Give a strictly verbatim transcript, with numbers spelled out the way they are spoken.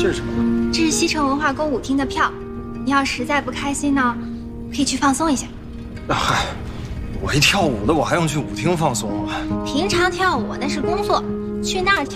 这是什么？ 这是西城文化宫舞厅的票，你要实在不开心呢，可以去放松一下。 啊嗨，我一跳舞的，我还用去舞厅放松啊？ 平常跳舞那是工作，去那儿跳。